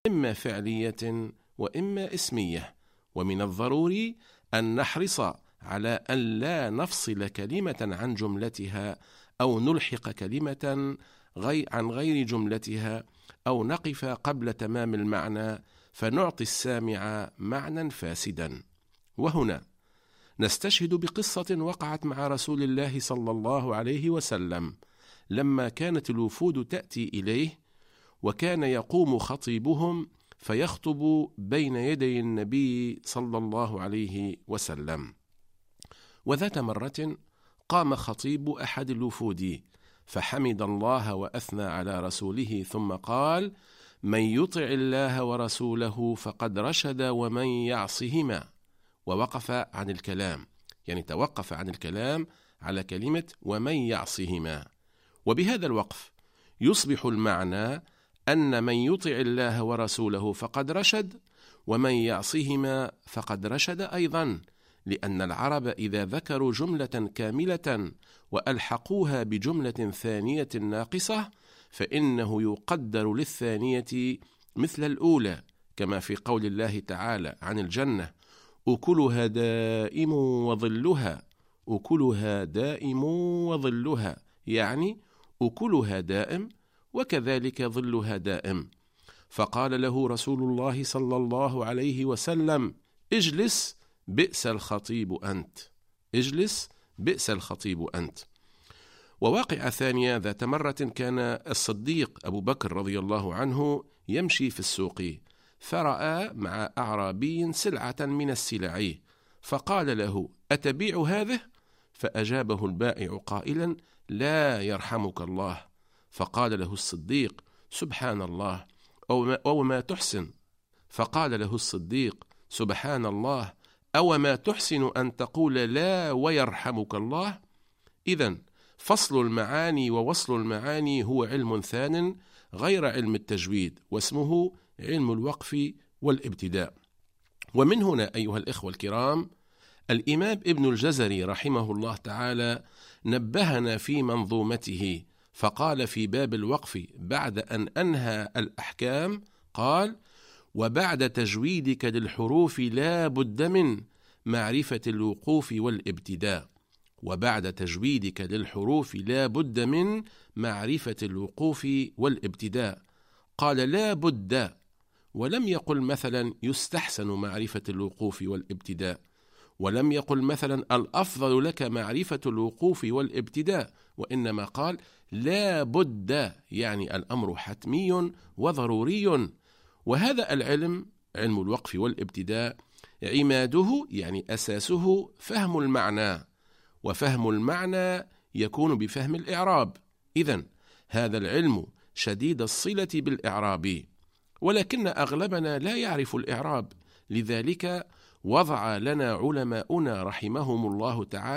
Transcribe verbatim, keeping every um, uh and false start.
إما فعلية وإما اسمية، ومن الضروري أن نحرص على أن لا نفصل كلمة عن جملتها أو نلحق كلمة عن غير جملتها أو نقف قبل تمام المعنى فنعطي السامع معنى فاسدا. وهنا نستشهد بقصة وقعت مع رسول الله صلى الله عليه وسلم لما كانت الوفود تأتي إليه، وكان يقوم خطيبهم فيخطب بين يدي النبي صلى الله عليه وسلم. وذات مرة قام خطيب أحد الوفود فحمد الله وأثنى على رسوله ثم قال: من يطع الله ورسوله فقد رشد ومن يعصهما. ووقف عن الكلام، يعني توقف عن الكلام على كلمة ومن يعصهما. وبهذا الوقف يصبح المعنى أن من يطع الله ورسوله فقد رشد، ومن يعصهما فقد رشد أيضا، لأن العرب إذا ذكروا جملة كاملة وألحقوها بجملة ثانية ناقصة فإنه يقدر للثانية مثل الأولى، كما في قول الله تعالى عن الجنة: أكلها دائم وظلها. أكلها دائم وظلها، يعني أكلها دائم وكذلك ظلها دائم. فقال له رسول الله صلى الله عليه وسلم: اجلس بئس الخطيب أنت. اجلس بئس الخطيب أنت. وواقعة ثانية ذات مرة كان الصديق أبو بكر رضي الله عنه يمشي في السوق، فرأى مع أعرابي سلعة من السلع، فقال له: أتبيع هذه؟ فأجابه البائع قائلا: لا يرحمك الله. فقال له الصديق: سبحان الله، أو ما تحسن. فقال له الصديق: سبحان الله، أو ما تحسن أن تقول لا ويرحمك الله؟ إذن فصل المعاني ووصل المعاني هو علم ثان غير علم التجويد، واسمه علم الوقف والابتداء. ومن هنا أيها الإخوة الكرام، الإمام ابن الجزري رحمه الله تعالى نبهنا في منظومته فقال في باب الوقف بعد أن أنهى الأحكام قال: وبعد تجويدك للحروف لا بد من معرفة الوقوف والابتداء. وبعد تجويدك للحروف لا بد من معرفة الوقوف والابتداء. قال لا بد، ولم يقل مثلا يستحسن معرفة الوقوف والابتداء، ولم يقل مثلا الأفضل لك معرفة الوقوف والابتداء، وإنما قال لا بد، يعني الأمر حتمي وضروري. وهذا العلم، علم الوقف والابتداء، عماده يعني أساسه فهم المعنى، وفهم المعنى يكون بفهم الإعراب. إذن هذا العلم شديد الصلة بالإعراب، ولكن أغلبنا لا يعرف الإعراب، لذلك وضع لنا علماؤنا رحمهم الله تعالى